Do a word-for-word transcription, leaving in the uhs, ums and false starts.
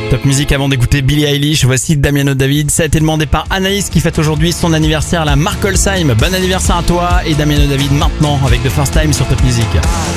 Top Music avant d'écouter Billie Eilish, voici Damiano David. Ça a été demandé par Anaïs qui fête aujourd'hui son anniversaire, la Markolsheim. Bon anniversaire à toi et Damiano David maintenant avec The First Time sur Top Music.